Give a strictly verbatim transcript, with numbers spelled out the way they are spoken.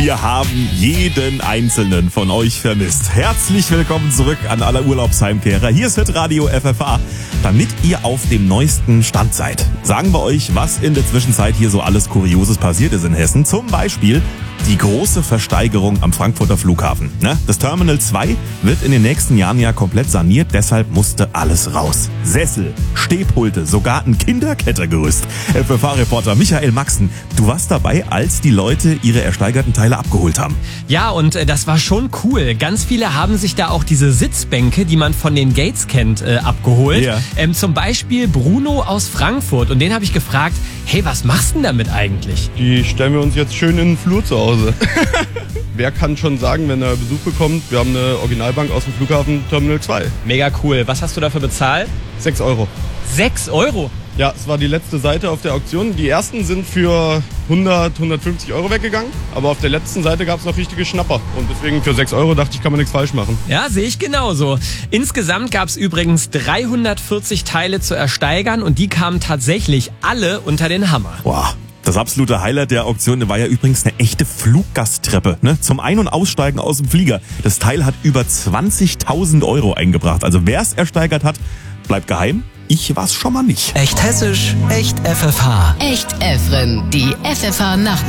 Wir haben jeden einzelnen von euch vermisst. Herzlich willkommen zurück an alle Urlaubsheimkehrer. Hier ist Hitradio F F H, damit ihr auf dem neuesten Stand seid. Sagen wir euch, was in der Zwischenzeit hier so alles Kurioses passiert ist in Hessen. Zum Beispiel die große Versteigerung am Frankfurter Flughafen. Das Terminal zwei wird in den nächsten Jahren ja komplett saniert, deshalb musste alles raus. Sessel, Stehpulte, sogar ein Kinderkettergerüst. F F H-Reporter Michael Maxen, du warst dabei, als die Leute ihre ersteigerten Teile abgeholt haben. Ja, und äh, das war schon cool. Ganz viele haben sich da auch diese Sitzbänke, die man von den Gates kennt, äh, abgeholt. Ja. Ähm, zum Beispiel Bruno aus Frankfurt. Und den habe ich gefragt, hey, was machst du denn damit eigentlich? Die stellen wir uns jetzt schön in den Flur zu Hause. Wer kann schon sagen, wenn er Besuch bekommt, wir haben eine Originalbank aus dem Flughafen Terminal zwei. Mega cool. Was hast du dafür bezahlt? sechs Euro. sechs Euro? Ja, es war die letzte Seite auf der Auktion. Die ersten sind für hundert, hundertfünfzig Euro weggegangen. Aber auf der letzten Seite gab es noch richtige Schnapper. Und deswegen für sechs Euro dachte ich, kann man nichts falsch machen. Ja, sehe ich genauso. Insgesamt gab es übrigens dreihundertvierzig Teile zu ersteigern und die kamen tatsächlich alle unter den Hammer. Boah. Das absolute Highlight der Auktion war ja übrigens eine echte Fluggasttreppe, ne? Zum Ein- und Aussteigen aus dem Flieger. Das Teil hat über zwanzigtausend Euro eingebracht. Also wer es ersteigert hat, bleibt geheim. Ich war's schon mal nicht. Echt hessisch, echt F F H. Echt Efren, die F F H Nacht.